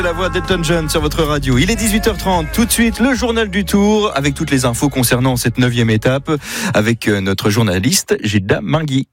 La voix d'Elton John sur votre radio. Il est 18h30. Tout de suite, le journal du Tour avec toutes les infos concernant cette 9e étape avec notre journaliste Gilda Mingui.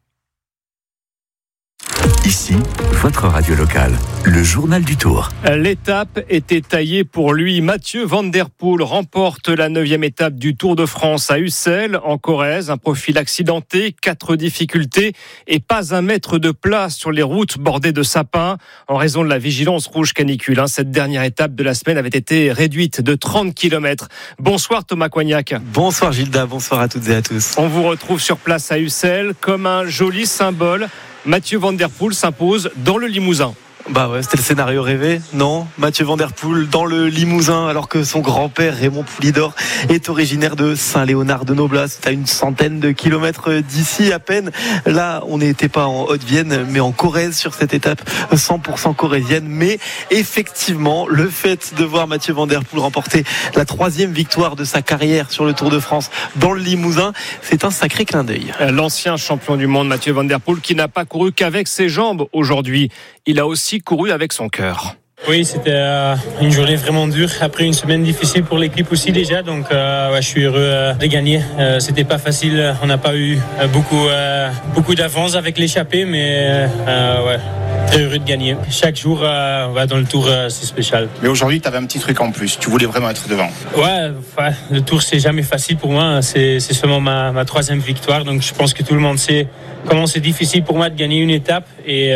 Ici, votre radio locale, le journal du Tour. L'étape était taillée pour lui. Mathieu Van Der Poel remporte la 9e étape du Tour de France à Ussel, en Corrèze. Un profil accidenté, 4 difficultés et pas un mètre de plat sur les routes bordées de sapins en raison de la vigilance rouge canicule. Cette dernière étape de la semaine avait été réduite de 30 km. Bonsoir Thomas Coignac. Bonsoir Gilda, bonsoir à toutes et à tous. On vous retrouve sur place à Ussel comme un joli symbole. Mathieu Van Der Poel s'impose dans le Limousin. Bah ouais, c'était le scénario rêvé, non ? Mathieu Van Der Poel dans le Limousin, alors que son grand-père Raymond Poulidor est originaire de Saint-Léonard de Noblat. C'est à une centaine de kilomètres d'ici à peine. Là, on n'était pas en Haute-Vienne, mais en Corrèze sur cette étape 100% corrézienne. Mais effectivement, le fait de voir Mathieu Van Der Poel remporter la 3e victoire de sa carrière sur le Tour de France dans le Limousin, c'est un sacré clin d'œil. L'ancien champion du monde Mathieu Van Der Poel qui n'a pas couru qu'avec ses jambes aujourd'hui. Il a aussi couru avec son cœur. Oui, c'était une journée vraiment dure. Après une semaine difficile pour l'équipe aussi déjà. Donc je suis heureux de gagner. C'était pas facile. On n'a pas eu beaucoup d'avance avec l'échappée, mais très heureux de gagner. Chaque jour dans le Tour, c'est spécial. Mais aujourd'hui, tu avais un petit truc en plus. Tu voulais vraiment être devant. Ouais, le Tour, c'est jamais facile pour moi. C'est seulement ma 3e victoire. Donc je pense que tout le monde sait comment c'est difficile pour moi de gagner une étape. Et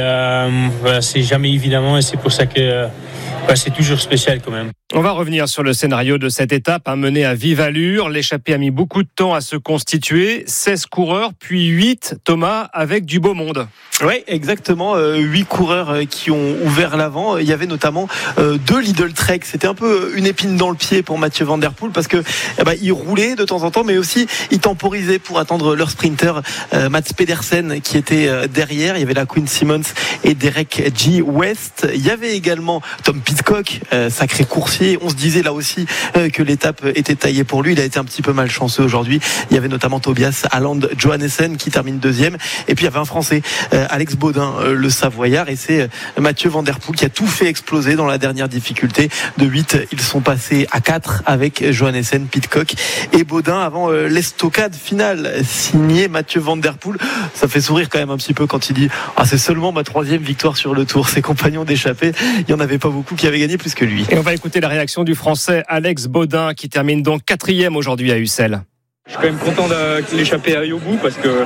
c'est jamais évidemment. Et c'est pour ça que c'est toujours spécial quand même. On va revenir sur le scénario de cette étape, menée à vive allure. L'échappée a mis beaucoup de temps à se constituer. 16 coureurs, puis 8, Thomas, avec du beau monde. Oui, exactement. 8 coureurs qui ont ouvert l'avant. Il y avait notamment 2 Lidl Trek. C'était un peu une épine dans le pied pour Mathieu Van Der Poel parce que il roulait de temps en temps, mais aussi il temporisait pour attendre leur sprinter Mats Pedersen qui était derrière. Il y avait la Quinn Simmons et Derek G. West. Il y avait également Tom Pidcock, sacré coursier. On se disait là aussi que l'étape était taillée pour lui. Il a été un petit peu malchanceux aujourd'hui. Il y avait notamment Tobias Haaland Johannessen qui termine 2e. Et puis il y avait un Français, Alex Baudin, le Savoyard. Et c'est Mathieu Van Der Poel qui a tout fait exploser dans la dernière difficulté. De 8, ils sont passés à 4 avec Johannessen, Pidcock et Baudin avant l'estocade finale signée Mathieu Van Der Poel. Ça fait sourire quand même un petit peu quand il dit c'est seulement ma 3e victoire sur le Tour. Ses compagnons d'échappée, il n'y en avait pas beaucoup qui avaient gagné plus que lui. Et on va écouter la réaction du Français Alex Baudin qui termine donc 4e aujourd'hui à Ussel. Je suis quand même content que l'échappée aille au bout parce que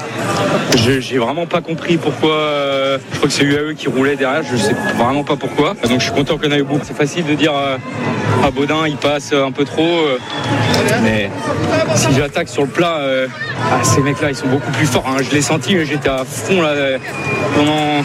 j'ai vraiment pas compris pourquoi. Je crois que c'est UAE qui roulait derrière, je sais vraiment pas pourquoi. Donc je suis content qu'on aille au bout. C'est facile de dire à Baudin il passe un peu trop, mais si j'attaque sur le plat, ces mecs-là ils sont beaucoup plus forts. Je l'ai senti, j'étais à fond là pendant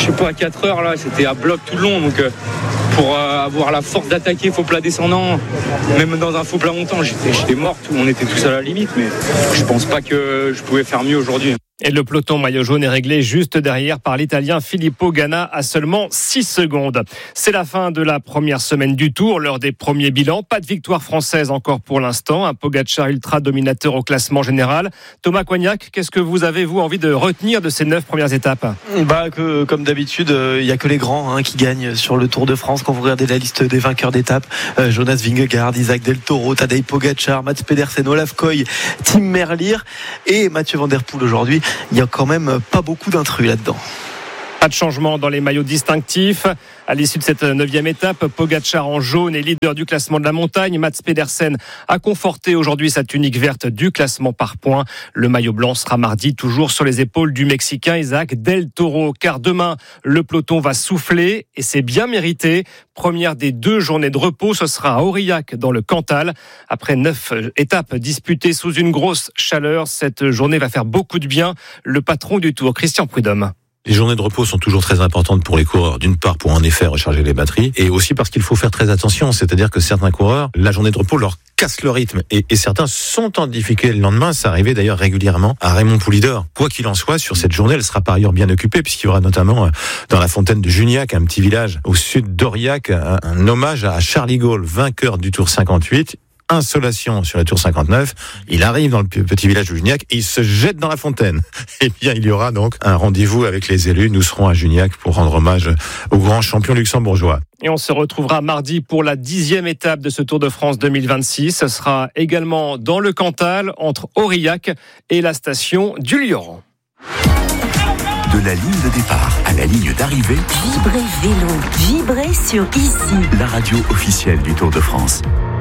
4 heures là, c'était à bloc tout le long. Donc pour avoir la force d'attaquer faux plat descendant, même dans un faux plat montant, j'étais mort, on était tous à la limite, mais je pense pas que je pouvais faire mieux aujourd'hui. Et le peloton maillot jaune est réglé juste derrière par l'Italien Filippo Ganna à seulement 6 secondes. C'est la fin de la première semaine du Tour, l'heure des premiers bilans. Pas de victoire française encore pour l'instant. Un Pogačar ultra dominateur au classement général. Thomas Coignac, qu'est-ce que vous avez envie de retenir de ces 9 premières étapes ? Comme d'habitude, il n'y a que les grands qui gagnent sur le Tour de France. Quand vous regardez la liste des vainqueurs d'étapes, Jonas Vingegaard, Isaac Del Toro, Tadej Pogačar, Mats Pedersen, Olaf Koy, Tim Merlier et Mathieu Van Der Poel aujourd'hui. Il n'y a quand même pas beaucoup d'intrus là-dedans. Pas de changement dans les maillots distinctifs. À l'issue de cette 9e étape, Pogačar en jaune est leader du classement de la montagne. Mats Pedersen a conforté aujourd'hui sa tunique verte du classement par points. Le maillot blanc sera mardi toujours sur les épaules du Mexicain Isaac Del Toro. Car demain, le peloton va souffler et c'est bien mérité. Première des 2 journées de repos, ce sera à Aurillac dans le Cantal. Après 9 étapes disputées sous une grosse chaleur, cette journée va faire beaucoup de bien. Le patron du Tour, Christian Prudhomme. Les journées de repos sont toujours très importantes pour les coureurs. D'une part, pour en effet recharger les batteries, et aussi parce qu'il faut faire très attention. C'est-à-dire que certains coureurs, la journée de repos leur casse le rythme. Et certains sont en difficulté le lendemain. Ça arrivait d'ailleurs régulièrement à Raymond Poulidor. Quoi qu'il en soit, sur cette journée, elle sera par ailleurs bien occupée, puisqu'il y aura notamment dans la fontaine de Juniac, un petit village au sud d'Aurillac, un hommage à Charlie Gaulle, vainqueur du Tour 58. insolation sur la tour 59. Il arrive dans le petit village de Juniac et il se jette dans la fontaine. Eh bien, il y aura donc un rendez-vous avec les élus. Nous serons à Juniac pour rendre hommage au grand champion luxembourgeois. Et on se retrouvera mardi pour la 10e étape de ce Tour de France 2026. Ce sera également dans le Cantal, entre Aurillac et la station du Lioran. De la ligne de départ à la ligne d'arrivée, Vibrez vélo, vibrez sur ICI. la radio officielle du Tour de France.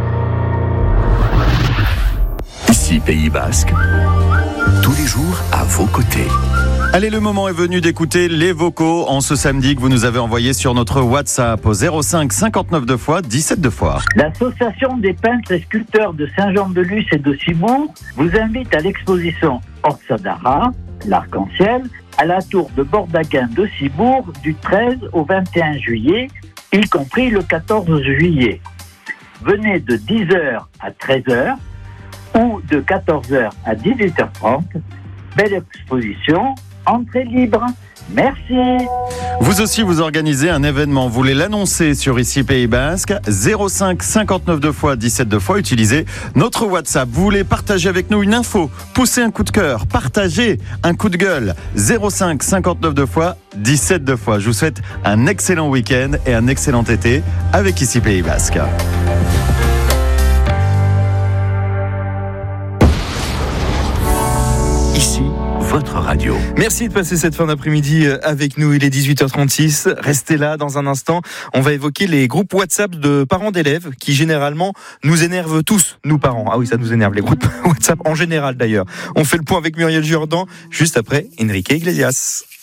Ici Pays Basque, tous les jours à vos côtés. Allez, le moment est venu d'écouter les vocaux en ce samedi que vous nous avez envoyés sur notre WhatsApp au 05 59 2 fois 17 2 fois. L'association des peintres et sculpteurs de Saint-Jean-de-Luz et de Cibourg vous invite à l'exposition Orsadara, l'arc-en-ciel, à la tour de Bordaquin de Cibourg du 13 au 21 juillet, y compris le 14 juillet. Venez de 10h à 13h ou de 14h à 18h30. Belle exposition, entrée libre. Merci. Vous aussi, vous organisez un événement. Vous voulez l'annoncer sur ici Pays Basque. 05 59 2 fois 17 2 fois. Utilisez notre WhatsApp. Vous voulez partager avec nous une info, pousser un coup de cœur, partager un coup de gueule. 05 59 2 fois 17 2 fois. Je vous souhaite un excellent week-end et un excellent été avec ici Pays Basque. Ici, votre radio. Merci de passer cette fin d'après-midi avec nous. Il est 18h36. Restez là dans un instant. On va évoquer les groupes WhatsApp de parents d'élèves qui généralement nous énervent tous, nous parents. Ah oui, ça nous énerve, les groupes WhatsApp en général d'ailleurs. On fait le point avec Muriel Jourdan juste après Enrique Iglesias.